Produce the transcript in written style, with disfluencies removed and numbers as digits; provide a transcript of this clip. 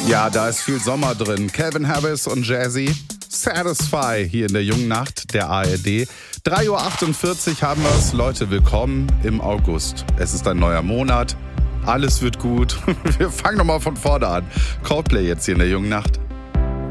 Ja, da ist viel Sommer drin. Calvin Harris und Jazzy. Satisfy hier in der jungen Nacht der ARD. 3.48 Uhr haben wir es. Leute, willkommen im August. Es ist ein neuer Monat. Alles wird gut. Wir fangen nochmal von vorne an. Coldplay jetzt hier in der jungen Nacht.